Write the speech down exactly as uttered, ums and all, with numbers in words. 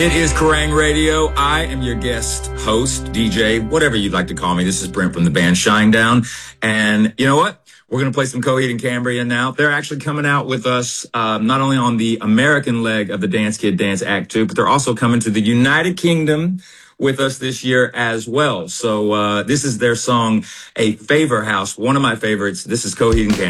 It is Kerrang! Radio. I am your guest host, D J, whatever you'd like to call me. This is Brent from the band Shinedown. And you know what? We're going to play some Coheed and Cambria now. They're actually coming out with us, um, not only on the American leg of the Dance Kid Dance Act two, but they're also coming to the United Kingdom with us this year as well. So uh, this is their song, A Favor House, one of my favorites. This is Coheed and Cambria.